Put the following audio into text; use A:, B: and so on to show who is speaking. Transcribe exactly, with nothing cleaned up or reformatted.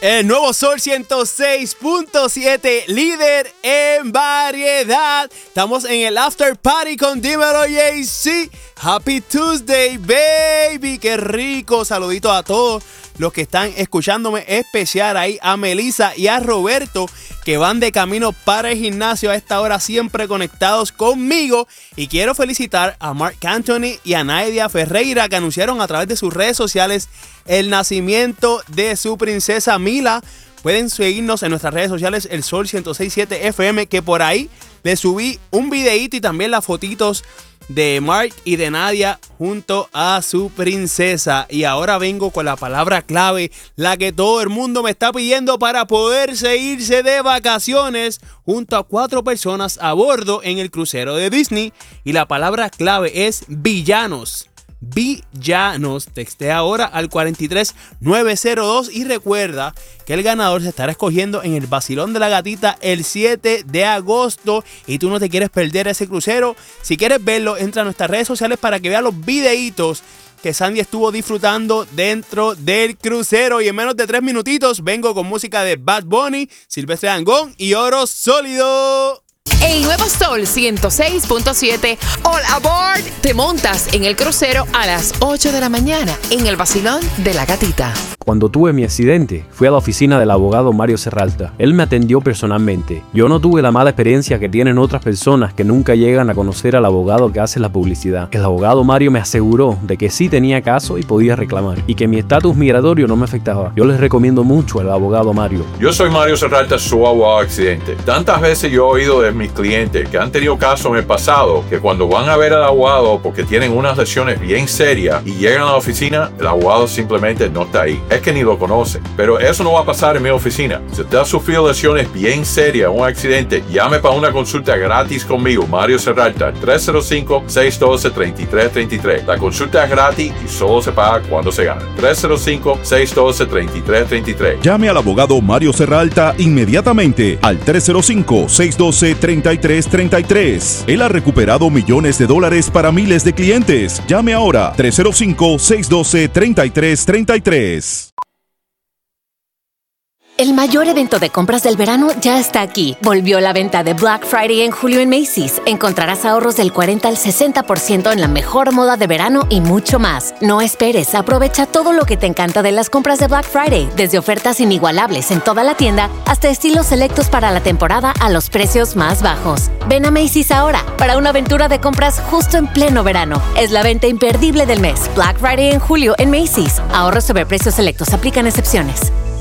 A: El nuevo Sol ciento seis punto siete, líder en variedad. Estamos en el After Party con Dímelo Jay Z. Happy Tuesday, baby. Qué rico. Saluditos a todos los que están escuchándome. Especial ahí a Melissa y a Roberto, que van de camino para el gimnasio a esta hora, siempre conectados conmigo. Y quiero felicitar a Mark Anthony y a Naidia Ferreira, que anunciaron a través de sus redes sociales el nacimiento de su princesa Mila. Pueden seguirnos en nuestras redes sociales, el Sol ciento seis punto siete F M, que por ahí les subí un videíto y también las fotitos de Mark y de Nadia junto a su princesa. Y ahora vengo con la palabra clave, la que todo el mundo me está pidiendo para poderse irse de vacaciones junto a cuatro personas a bordo en el crucero de Disney. Y la palabra clave es villanos. Villanos. Textea ahora al cuatro tres nueve cero dos y recuerda que el ganador se estará escogiendo en el Vacilón de la Gatita el siete de agosto y tú no te quieres perder ese crucero. Si quieres verlo, entra a nuestras redes sociales para que veas los videitos que Sandy estuvo disfrutando dentro del crucero. Y en menos de tres minutitos vengo con música de Bad Bunny, Silvestre Dangond y Oro Sólido.
B: El nuevo Sol ciento seis punto siete, All Aboard. Te montas en el crucero a las ocho de la mañana en el Vacilón de la Gatita.
C: Cuando tuve mi accidente, fui a la oficina del abogado Mario Serralta. Él me atendió personalmente. Yo no tuve la mala experiencia que tienen otras personas que nunca llegan a conocer al abogado que hace la publicidad. El abogado Mario me aseguró de que sí tenía caso y podía reclamar, y que mi estatus migratorio no me afectaba. Yo les recomiendo mucho al abogado Mario.
D: Yo soy Mario Serralta, su abogado accidente. Tantas veces yo he oído de mis clientes que han tenido casos en el pasado que cuando van a ver al abogado porque tienen unas lesiones bien serias y llegan a la oficina, el abogado simplemente no está ahí. Es que ni lo conoce. Pero eso no va a pasar en mi oficina. Si usted ha sufrido lesiones bien serias, un accidente, llame para una consulta gratis conmigo, Mario Serralta, tres cero cinco, seis uno dos, tres tres tres tres. La consulta es gratis y solo se paga cuando se gana. tres cero cinco, seis uno dos, tres tres tres tres.
E: Llame al abogado Mario Serralta inmediatamente al tres cero cinco, seis uno dos, tres tres tres tres. Él ha recuperado millones de dólares para miles de clientes. Llame ahora, tres cero cinco, seis uno dos, tres tres tres tres.
F: El mayor evento de compras del verano ya está aquí. Volvió la venta de Black Friday en julio en Macy's. Encontrarás ahorros del cuarenta al sesenta por ciento en la mejor moda de verano y mucho más. No esperes, aprovecha todo lo que te encanta de las compras de Black Friday, desde ofertas inigualables en toda la tienda hasta estilos selectos para la temporada a los precios más bajos. Ven a Macy's ahora para una aventura de compras justo en pleno verano. Es la venta imperdible del mes. Black Friday en julio en Macy's. Ahorros sobre precios selectos, aplican excepciones.